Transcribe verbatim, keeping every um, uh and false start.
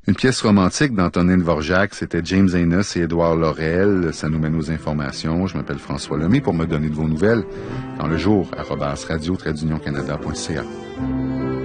Une pièce romantique d'Antonin Dvorak, c'était James Enos et Édouard Laurel. Ça nous mène aux informations. Je m'appelle François Lemay pour me donner de vos nouvelles. Dans le jour, arobase radio-canada.ca.